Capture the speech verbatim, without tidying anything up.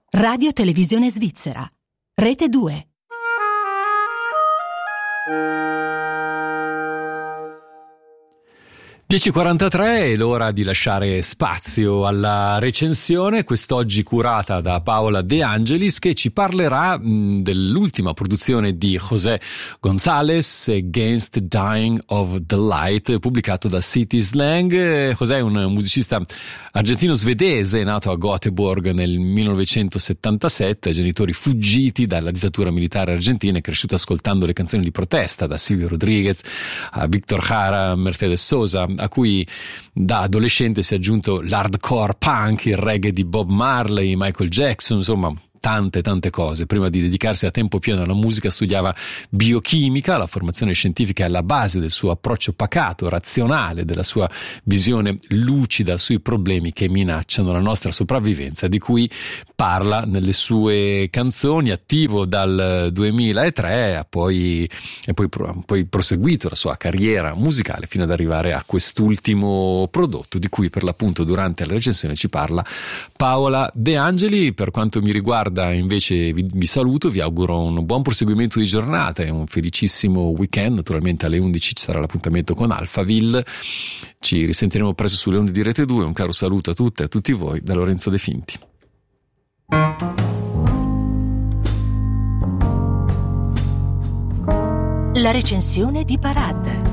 Radio Televisione Svizzera. Rete due. dieci e quarantatré è l'ora di lasciare spazio alla recensione, quest'oggi curata da Paola De Angelis, che ci parlerà mh, dell'ultima produzione di José González, Against Dying of the Light, pubblicato da City Slang. José è un musicista argentino-svedese nato a Göteborg nel millenovecentosettantasette, genitori fuggiti dalla dittatura militare argentina, è cresciuto ascoltando le canzoni di protesta da Silvio Rodríguez a Víctor Jara, Mercedes Sosa, a cui da adolescente si è aggiunto l'hardcore punk, il reggae di Bob Marley, Michael Jackson, insomma tante tante cose. Prima di dedicarsi a tempo pieno alla musica studiava biochimica. La formazione scientifica è alla base del suo approccio pacato, razionale, della sua visione lucida sui problemi che minacciano la nostra sopravvivenza, di cui parla nelle sue canzoni. Attivo dal duemilatré, ha poi, e poi, poi proseguito la sua carriera musicale fino ad arrivare a quest'ultimo prodotto, di cui per l'appunto durante la recensione ci parla Paola De Angeli. Per quanto mi riguarda invece vi, vi saluto, vi auguro un buon proseguimento di giornata e un felicissimo weekend. Naturalmente alle undici ci sarà l'appuntamento con Alphaville, ci risentiremo presto sulle onde di Rete due. Un caro saluto a tutte e a tutti voi da Lorenzo De Finti. La recensione di Parade.